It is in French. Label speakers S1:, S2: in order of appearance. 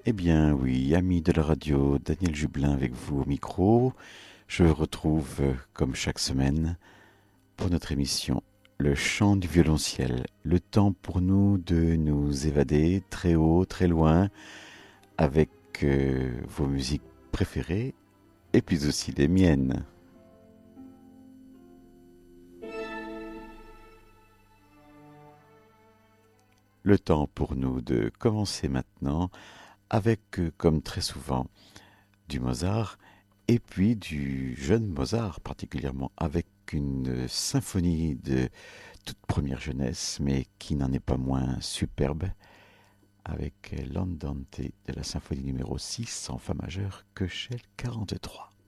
S1: Eh bien oui, amis de la radio, Daniel Jublin avec vous au micro. Je vous retrouve comme chaque semaine pour notre émission Le chant du violonciel. Le temps pour nous de nous évader très haut, très loin avec vos musiques préférées et puis aussi les miennes. Le temps pour nous de commencer maintenant avec, comme très souvent, du Mozart et puis du jeune Mozart particulièrement avec une symphonie de toute première jeunesse mais qui n'en est pas moins superbe avec l'Andante de la symphonie numéro 6 en fa majeur Köchel 43.